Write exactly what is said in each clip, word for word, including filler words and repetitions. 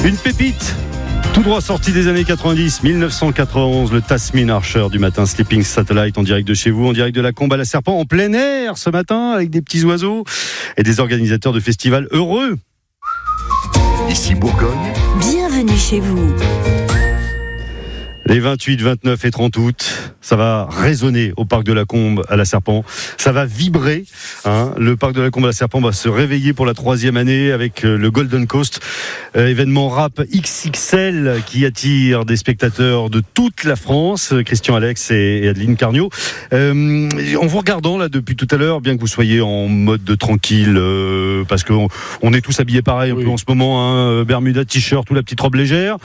Une pépite tout droit sorti des années quatre-vingt-dix, dix-neuf cent quatre-vingt-onze, le Tasmin Archer du matin, Sleeping Satellite en direct de chez vous, en direct de la Combe à la Serpent, en plein air ce matin, avec des petits oiseaux et des organisateurs de festivals heureux. Ici Bourgogne. Bienvenue chez vous. Les vingt-huit, vingt-neuf et trente août, ça va résonner au Parc de la Combe à la Serpent. Ça va vibrer. Hein. Le Parc de la Combe à la Serpent va se réveiller pour la troisième année avec le Golden Coast, euh, événement rap X X L qui attire des spectateurs de toute la France. Christian Alex et, et Adeline Carnio. Euh, en vous regardant là depuis tout à l'heure, bien que vous soyez en mode de tranquille, euh, parce qu'on on est tous habillés pareil un oui. peu en ce moment, hein, Bermuda, t-shirt ou la petite robe légère.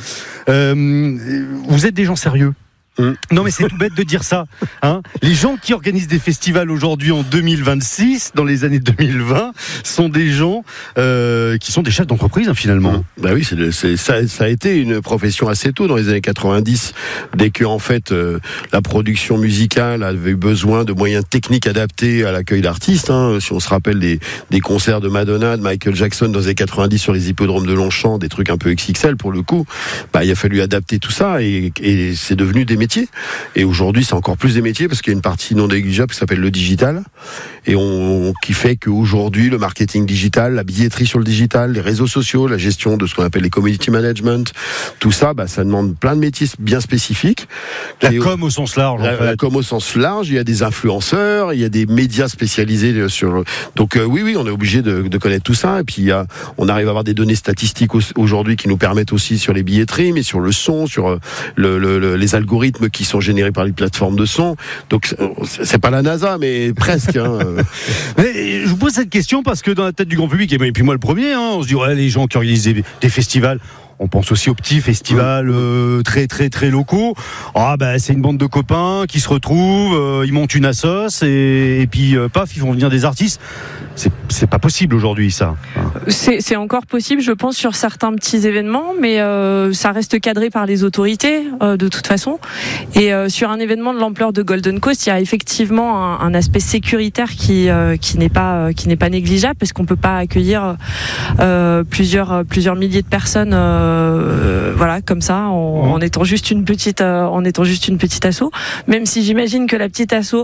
Euh, vous êtes des gens sérieux. Mmh. Non mais c'est tout bête de dire ça. Hein. Les gens qui organisent des festivals aujourd'hui en deux mille vingt-six, dans les années deux mille vingt, sont des gens euh, qui sont des chefs d'entreprise hein, finalement. Mmh. Bah oui, c'est, c'est, ça, ça a été une profession assez tôt dans les années quatre-vingt-dix, dès que en fait euh, la production musicale avait besoin de moyens techniques adaptés à l'accueil d'artistes. Hein. Si on se rappelle des, des concerts de Madonna, de Michael Jackson dans les années quatre-vingt-dix sur les hippodromes de Longchamp, des trucs un peu X X L pour le coup, bah il a fallu adapter tout ça et, et c'est devenu des métiers. Et aujourd'hui, c'est encore plus des métiers parce qu'il y a une partie non négligeable qui s'appelle le digital et on, qui fait qu'aujourd'hui, le marketing digital, la billetterie sur le digital, les réseaux sociaux, la gestion de ce qu'on appelle les community management, tout ça, bah, ça demande plein de métiers bien spécifiques. La et com au sens large. La, en fait. la com au sens large. Il y a des influenceurs, il y a des médias spécialisés sur. Donc euh, oui, oui, on est obligé de, de connaître tout ça. Et puis il y a, on arrive à avoir des données statistiques aujourd'hui qui nous permettent aussi sur les billetteries, mais sur le son, sur le, le, le, les algorithmes qui sont générés par les plateformes de son. Donc c'est pas la NASA, mais presque. Hein. Mais je vous pose cette question parce que dans la tête du grand public, et puis moi le premier, hein, on se dit ouais, les gens qui organisent des, des festivals. On pense aussi aux petits festivals euh, très très très locaux. Ah ben bah, c'est une bande de copains qui se retrouvent, euh, ils montent une assoce et, et puis euh, paf, ils font venir des artistes. C'est c'est pas possible aujourd'hui ça. C'est c'est encore possible, je pense, sur certains petits événements, mais euh, ça reste cadré par les autorités euh, de toute façon. Et euh, sur un événement de l'ampleur de Golden Coast, il y a effectivement un, un aspect sécuritaire qui euh, qui n'est pas euh, qui n'est pas négligeable parce qu'on peut pas accueillir euh, plusieurs plusieurs milliers de personnes. Euh, Euh, voilà, comme ça, en, en étant juste une petite, euh, en étant juste une petite asso. Même si j'imagine que la petite asso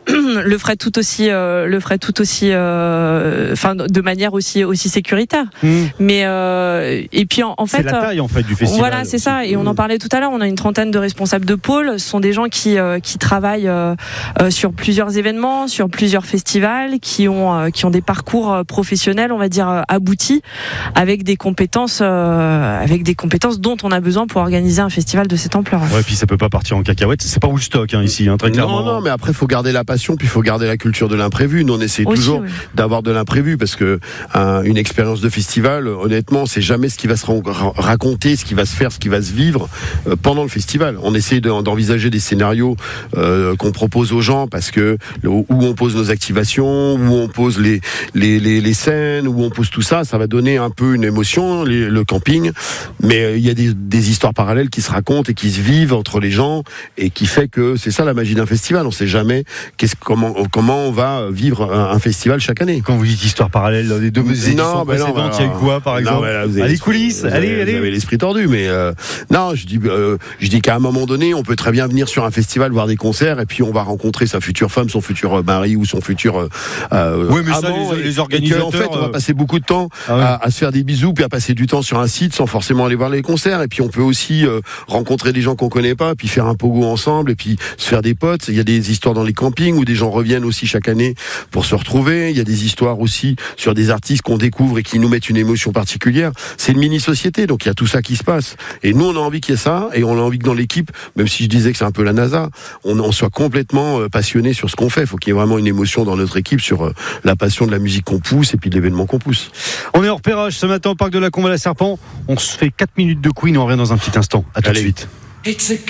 le ferait tout aussi, euh, le ferait tout aussi, enfin, euh, de manière aussi aussi sécuritaire. Mmh. Mais euh, et puis en, en fait, c'est la taille en fait du festival. Voilà, c'est ça. Et mmh. on en parlait tout à l'heure. On a une trentaine de responsables de pôle. Ce sont des gens qui euh, qui travaillent euh, euh, sur plusieurs événements, sur plusieurs festivals, qui ont euh, qui ont des parcours professionnels, on va dire euh, aboutis, avec des compétences. Euh, avec des compétences dont on a besoin pour organiser un festival de cette ampleur. Ouais, puis ça peut pas partir en cacahuète. C'est pas Woodstock hein, ici, hein, très clairement. Non, non, mais après, il faut garder la passion, puis il faut garder la culture de l'imprévu. Nous, on essaie aussi, toujours oui. d'avoir de l'imprévu, parce que euh, une expérience de festival, honnêtement, c'est jamais ce qui va se ra- raconter, ce qui va se faire, ce qui va se vivre euh, pendant le festival. On essaie de, d'envisager des scénarios euh, qu'on propose aux gens, parce que où on pose nos activations, où on pose les, les, les, les scènes, où on pose tout ça, ça va donner un peu une émotion, les, le camping. Mais il y a des, des histoires parallèles qui se racontent et qui se vivent entre les gens et qui fait que c'est ça la magie d'un festival. On ne sait jamais qu'est-ce, comment, comment on va vivre un, un festival chaque année. Quand vous dites histoire parallèle, les deux éditions précédentes, il y a eu quoi par exemple? Non, là, vous avez, ah, les coulisses, vous avez, allez, vous allez. Vous avez l'esprit tordu, mais euh, non, je dis, euh, je dis qu'à un moment donné, on peut très bien venir sur un festival voir des concerts et puis on va rencontrer sa future femme, son futur mari ou son futur euh, oui, mais amant, ça, les, les organisateurs. Et en fait, on va passer beaucoup de temps ah ouais. à, à se faire des bisous puis à passer du temps sur un site sans forcément aller voir les concerts. Et puis on peut aussi euh, rencontrer des gens qu'on connaît pas, puis faire un pogo ensemble, et puis se faire des potes. Il y a des histoires dans les campings où des gens reviennent aussi chaque année pour se retrouver. Il y a des histoires aussi sur des artistes qu'on découvre et qui nous mettent une émotion particulière. C'est une mini-société, donc il y a tout ça qui se passe. Et nous, on a envie qu'il y ait ça, et on a envie que dans l'équipe, même si je disais que c'est un peu la NASA, on, on soit complètement euh, passionné sur ce qu'on fait. Il faut qu'il y ait vraiment une émotion dans notre équipe sur euh, la passion de la musique qu'on pousse et puis de l'événement qu'on pousse. On est hors repérage ce matin au Parc de la Combe à la Serpent. On se fait quatre minutes de Queen, on revient dans un petit instant. À tout Allez. de suite.